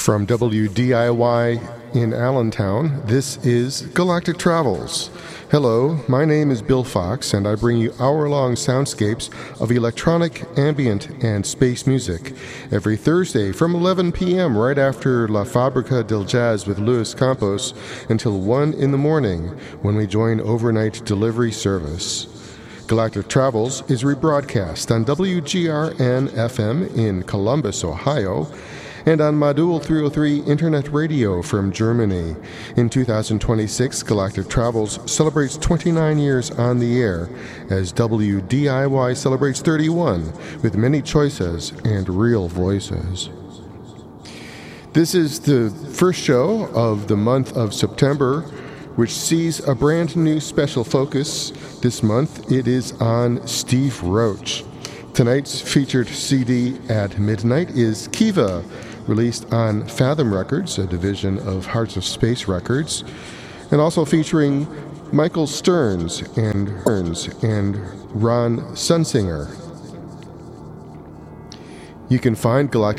From WDIY in Allentown, this is Galactic Travels. Hello, my name is Bill Fox, and I bring you hour-long soundscapes of electronic, ambient, and space music every Thursday from 11 p.m. right after La Fabrica del Jazz with Luis Campos until 1 in the morning when we join overnight delivery service. Galactic Travels is rebroadcast on WGRN-FM in Columbus, Ohio, and on Modul 303 Internet Radio from Germany. In 2026, Galactic Travels celebrates 29 years on the air, as WDIY celebrates 31, with many choices and real voices. This is the first show of the month of September, which sees a brand new special focus. This month it is on Steve Roach. Tonight's featured CD at midnight is Kiva, released on Fathom Records, a division of Hearts of Space Records, and also featuring Michael Stearns and Ron Sunsinger. You can find Galactic